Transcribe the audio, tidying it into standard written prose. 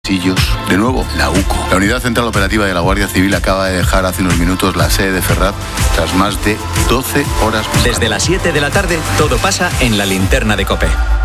De nuevo, la UCO. La Unidad Central Operativa de la Guardia Civil acaba de dejar hace unos minutos la sede de Ferraz tras más de 12 horas. Desde las 7 de la tarde, todo pasa en la linterna de COPE.